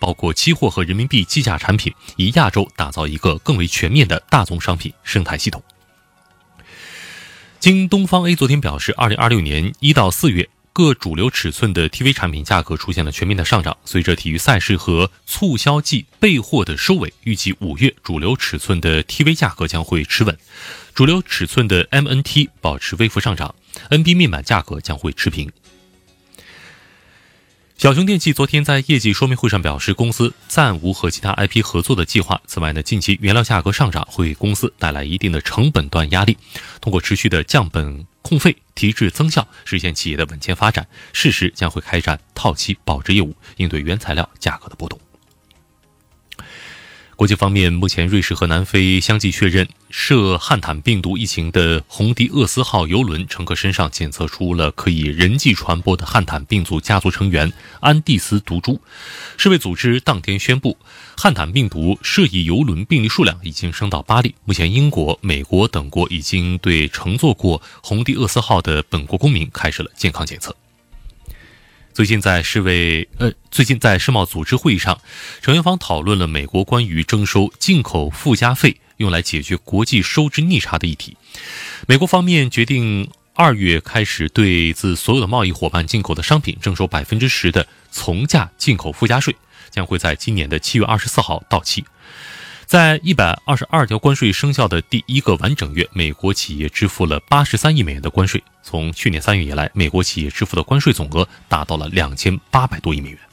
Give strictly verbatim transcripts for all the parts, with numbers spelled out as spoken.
包括期货和人民币计价产品，以亚洲打造一个更为全面的大宗商品生态系统。京东方 A 昨天表示，二零二六年一到四月各主流尺寸的 T V 产品价格出现了全面的上涨，随着体育赛事和促销季备货的收尾，预计五月主流尺寸的 T V 价格将会持稳，主流尺寸的 M N T 保持微幅上涨， N B 面板价格将会持平。小熊电器昨天在业绩说明会上表示，公司暂无和其他 I P 合作的计划。此外呢，近期原料价格上涨会给公司带来一定的成本端压力，通过持续的降本控费、提质增效，实现企业的稳健发展。适时将会开展套期保值业务，应对原材料价格的波动。国际方面，目前瑞士和南非相继确认涉汉坦病毒疫情的红迪厄斯号邮轮乘客身上检测出了可以人际传播的汉坦病毒家族成员安地斯毒株。世卫组织当天宣布，汉坦病毒涉疫邮轮病例数量已经升到八例。目前，英国、美国等国已经对乘坐过红迪厄斯号的本国公民开始了健康检测。最近在世卫呃，最近在世贸组织会议上，成员方讨论了美国关于征收进口附加费用来解决国际收支逆差的议题。美国方面决定二月开始对自所有的贸易伙伴进口的商品征收百分之十的从价进口附加税，将会在今年的七月二十四号到期。在一百二十二条关税生效的第一个完整月，美国企业支付了八十三亿美元的关税。从去年三月以来，美国企业支付的关税总额达到了两千八百多亿美元。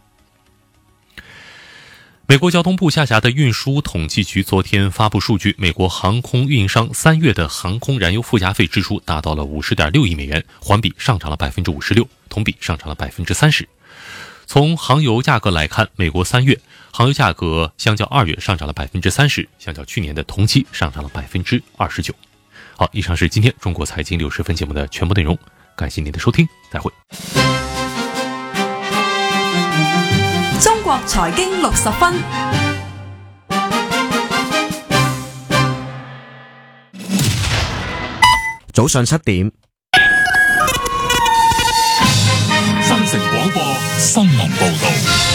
美国交通部下辖的运输统计局昨天发布数据，美国航空运营商三月的航空燃油附加费支出达到了五十点六亿美元，环比上涨了百分之五十六，同比上涨了百分之三十。从航油价格来看，美国三月航油价格相较二月上涨了百分之三十，相较去年的同期上涨了百分之二十九。好，以上是今天中国财经六十分节目的全部内容，感谢您的收听，再会。 中国财经六十分， 早上七點。 新城廣播新聞報道。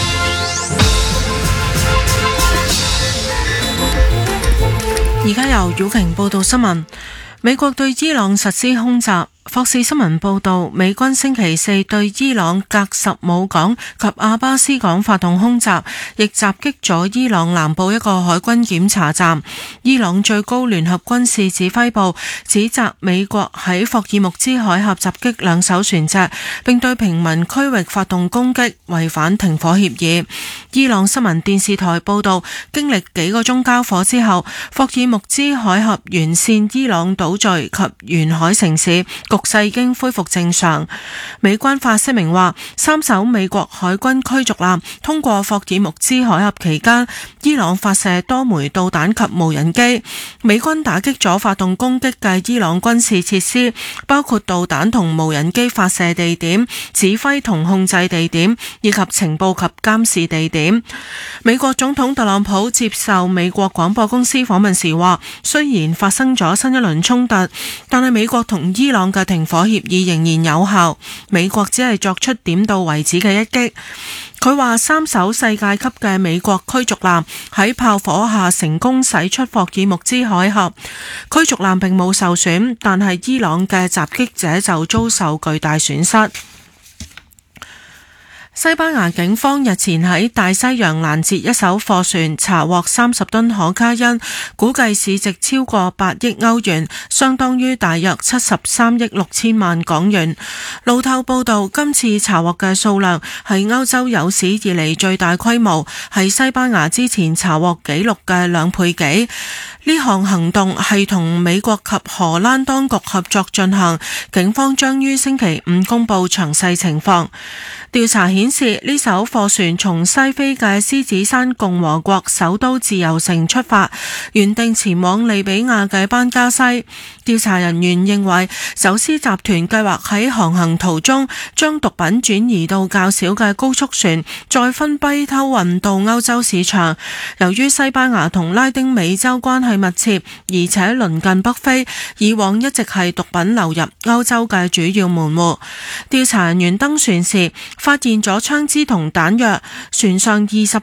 而家由曉瓊報道新聞。美國對伊朗實施空襲。霍士新聞報道，美軍星期四對伊朗格什姆港及阿巴斯港發動空襲，亦襲擊咗伊朗南部一個海軍檢查站。伊朗最高聯合軍事指揮部指責美國喺霍爾木茲海峽襲擊兩艘船隻，並對平民區域發動攻擊，違反停火協議。伊朗新聞電視台報道，經歷幾個鐘交火之後，霍爾木茲海峽沿線伊朗島嶼及沿海城市局勢已經恢復正常。美軍發聲明話，三艘美國海軍驅逐艦通過霍爾木茲海峽期間，伊朗發射多枚導彈及無人機。美軍打擊咗發動攻擊嘅伊朗軍事設施，包括導彈同無人機發射地點、指揮同控制地點以及情報及監視地點。美國總統特朗普接受美國廣播公司訪問時話，雖然發生咗新一輪衝突，但係美國同伊朗嘅停火協議仍然有效，美國只係作出點到為止嘅一擊。佢話三艘世界級嘅美國驅逐艦喺炮火下成功駛出霍爾木茲海峽，驅逐艦並冇受損，但係伊朗嘅襲擊者就遭受巨大損失。西班牙警方日前喺大西洋攔截一艘貨船，查獲三十噸可卡因，估計市值超過八億歐元，相當於大約七十三億六千萬港元。路透報道，今次查獲嘅數量係歐洲有史以嚟最大規模，係西班牙之前查獲紀錄嘅兩倍幾。呢項行動係同美國及荷蘭當局合作進行，警方將於星期五公布詳細情況。調查顯示，呢艘貨船從西非嘅獅子山共和國首都自由城出發，原定前往利比亞嘅班加西。調查人員認為，走私集團計劃喺航行途中將毒品轉移到較小嘅高速船，再分批偷運到歐洲市場。由於西班牙同拉丁美洲關係密切，而且鄰近北非，以往一直係毒品流入歐洲嘅主要門戶。調查人員登船時發現咗槍支同彈藥，船上二十